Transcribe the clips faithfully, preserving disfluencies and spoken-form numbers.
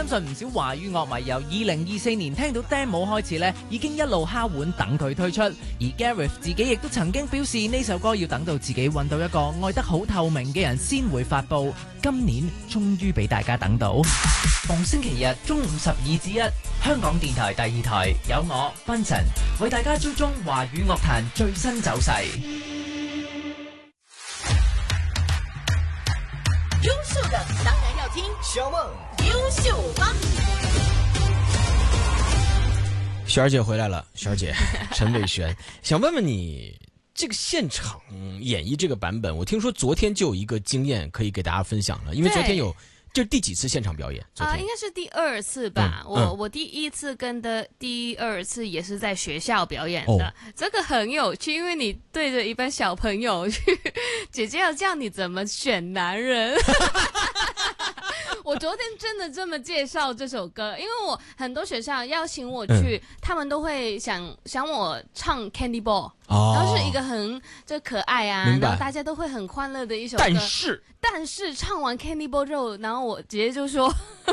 信唔少華語樂迷由二零二四年聽到 demo 開始咧，已經一路敲碗等佢推出。而 Gareth 自己亦都曾經表示呢首歌要等到自己揾到一個愛得好透明嘅人先會發佈。今年終於俾大家等到。逢星期日中午十二至一，香港電台第二台有我賓晨為大家追蹤華語樂壇最新走勢。 優秀的當然要聽小夢優秀幫。 璇兒姐回來了，璇兒姐，陳偉璇，想問問你，這個現場演繹這個版本，我聽說昨天就有一個經驗可以給大家分享了，因為昨天有，這是第幾次現場表演？ 啊、呃，應該是第二次吧。 嗯、 我、 嗯、 我第一次跟的第二次也是在學校表演的，哦、這個很有趣，因為你對着一班小朋友去，姐姐要教你怎麼選男人。我昨天真的這麼介紹這首歌，因為我很多學校邀請我去，嗯、他們都會想想我唱 Candy Ball，、哦、然後是一個很就可愛啊，然後大家都會很歡樂的一首歌。但是但是唱完 Candy Ball 之後，然後我姐姐就說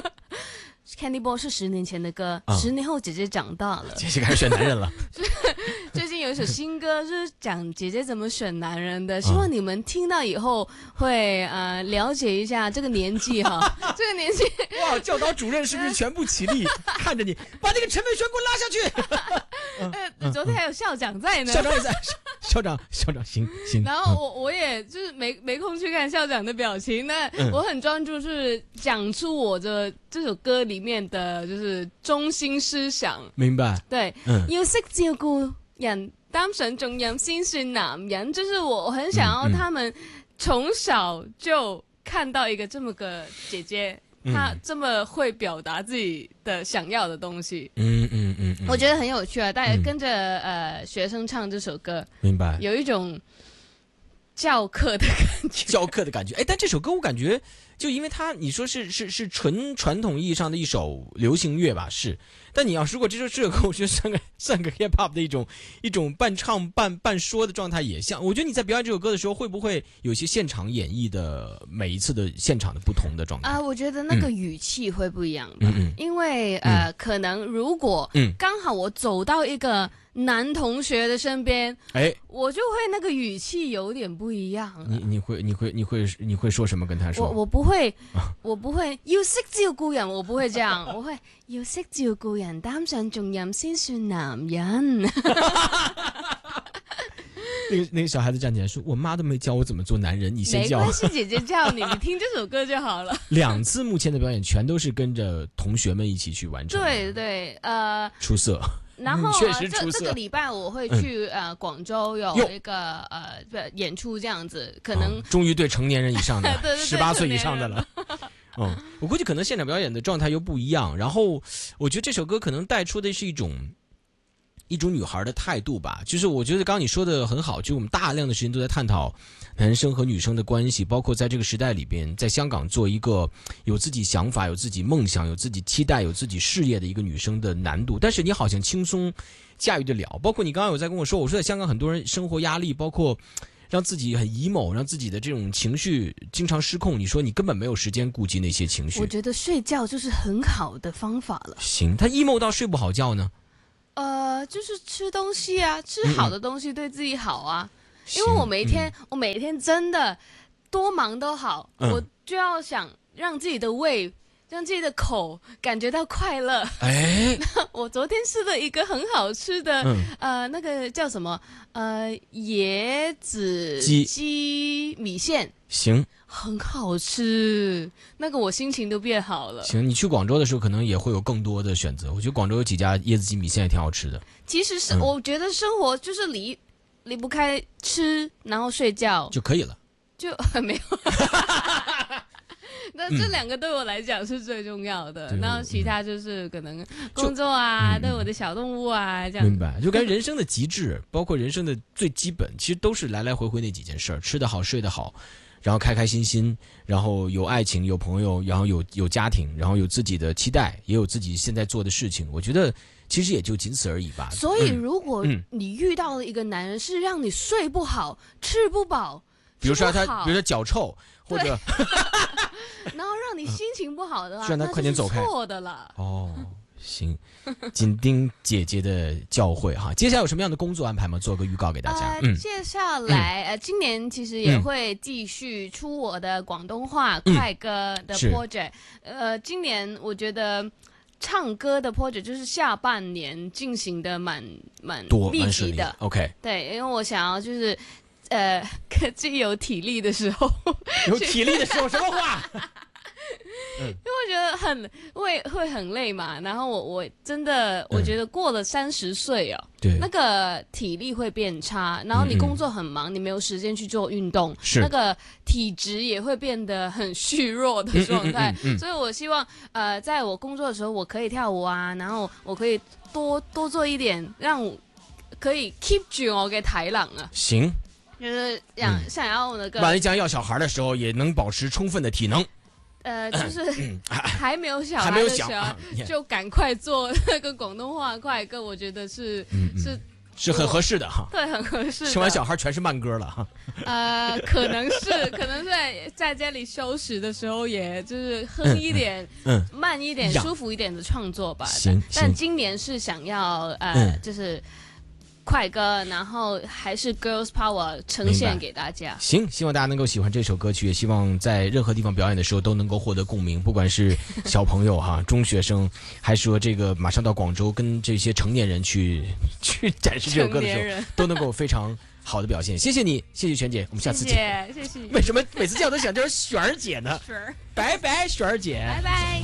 ，Candy Ball 是十年前的歌，嗯、十年後姐姐長大了， 姐姐開始選男人了。 最近有一首新歌，是講姐姐怎麼選男人的，希望你們聽到以後會呃了解一下這個年紀哈，這個年紀。 哇，教導主任是不是全部起立看着你，把那個陳偉璇給我拉下去？ 呃，嗯、昨天還有校長在呢， 校長也在，校長校長行行。 然後我我也就是沒沒空去看校長的表情，那我很專注，是講出我的這首歌裡面的就是中心思想。 明白。 對，嗯，要識照顧人，擔上重任先算男人，就是我很想要他們從小就看到一個這麼個姐姐，嗯、她這麼會表達自己的想要的東西。嗯嗯嗯，我覺得很有趣啊！大家跟着、嗯、呃學生唱這首歌，明白，有一種教課的感覺。 教課的感覺，哎，但這首歌我感覺，就因為它，你說是是是純傳統意義上的一首流行樂吧，是。但你要如果這首這首歌，我覺得算個算個 hip hop 的一種一種半唱半半說的狀態也像。我覺得你在表演這首歌的時候，會不會有一些現場演繹的每一次的現場的不同的狀態？ 啊、呃，我覺得那個語氣會不一樣吧， 嗯嗯， 因為呃，嗯、可能如果剛好我走到一個男同學的身邊，哎，我就會那個語氣有點不一樣。 你你會你會你會你會說什麼跟他說？ 我我不會，我不會要識照顧人，我不會這樣，我會要識照顧人，擔上重任先算男人。 那個那個小孩子站起來說：“我媽都沒教我怎麼做男人，你先教。” 沒關係，姐姐教你，你聽這首歌就好了。 兩次目前的表演全都是跟着同學們一起去完成。 對對，呃， 出色。 然後、 嗯、確實出色。 這這個禮拜我會去、嗯、呃廣州有一個呃演出，這樣子可能、 哦、終於對成年人以上的十八歲以上的了。嗯，我估計可能現場表演的狀態又不一樣。然後我覺得這首歌可能帶出的是一種一種女孩的態度吧。就是我覺得剛剛你說的很好，就是我們大量的時間都在探討男生和女生的關係，包括在這個時代裏邊，在香港做一個有自己想法、有自己夢想、有自己期待、有自己事業的一個女生的難度。但是你好像輕鬆駕馭得了。包括你剛剛有在跟我說，我說在香港很多人生活壓力，包括讓自己很 emo， 讓自己的這種情緒經常失控。你說你根本沒有時間顧及那些情緒。 我覺得睡覺就是很好的方法了。 行，他 emo 到睡不好覺呢？ 呃，就是吃東西啊，吃好的東西對自己好啊。嗯因為我每一天，嗯、我每一天真的多忙都好，嗯、我就要想讓自己的胃、讓自己的口感覺到快樂。哎，我昨天吃了一個很好吃的，嗯、呃，那個叫什麼？呃，椰子雞米線。 行， 很好吃，那個我心情都變好了。 行，你去廣州的時候可能也會有更多的選擇。我覺得廣州有幾家椰子雞米線也挺好吃的。 其實是，嗯、我覺得生活就是離。離不開吃，然後睡覺就可以了， 就沒有。那這兩個對我來講是最重要的，嗯、然後其他就是可能工作啊，對我的小動物啊，這樣。 明白，就感覺人生的極致，包括人生的最基本，其實都是來來回回那幾件事兒：吃得好，睡得好，然後開開心心，然後有愛情，有朋友，然後有有家庭，然後有自己的期待，也有自己現在做的事情。我覺得。其實也就僅此而已吧。 所以如果你遇到了一個男人是讓你睡不好、吃不飽， 比如說他，比如說腳臭，或者然后让你心情不好的话， 让他快点走开， 错的了。 哦，行，紧盯姐姐的教诲哈。接下来有什么样的工作安排吗？做个预告给大家。 呃、 嗯， 接下来、嗯、呃，今年其实也会继续出我的广东话快歌的 project、嗯。呃，今年我觉得。唱歌的 project 就是下半年进行的蛮蛮密集的 ，OK， 对，因为我想要就是，呃，既有体力的时候， 有体力的时候什么话？ 因为我觉得很会会很累嘛，然后我我真的我觉得过了三十岁哦， 对， 那个体力会变差，然后你工作很忙，嗯、你没有时间去做运动， 是那个体质也会变得很虚弱的状态，嗯嗯嗯嗯、所以我希望呃，在我工作的时候我可以跳舞啊，然后我可以多多做一点，让我可以 keep 住我嘅體能啊。 行， 就是想、嗯、想要那个， 万一将要小孩的时候，也能保持充分的体能。 呃，就是还没有小孩的时候， 啊、 就赶快做那个广东话快歌，我觉得是、嗯嗯、是是很合适的哈。 对，很合适。 生完小孩全是慢歌了哈。 呃，可能是，可能在在家里休息的时候，也就是哼一点，嗯，嗯慢一点、舒服一点的创作吧。 行， 但今年是想要呃，嗯、就是。快歌，然后还是 Girls Power 呈现给大家。 行，希望大家能够喜欢这首歌曲，也希望在任何地方表演的时候都能够获得共鸣，不管是小朋友哈、中学生，还是说这个马上到广州跟这些成年人去去展示这首歌的时候，都能够非常好的表现。谢谢你，谢谢璇姐，我们下次见。 谢谢。谢谢为什么每次叫都想叫璇儿姐呢？ 璇儿， 拜拜，璇儿姐， 拜拜。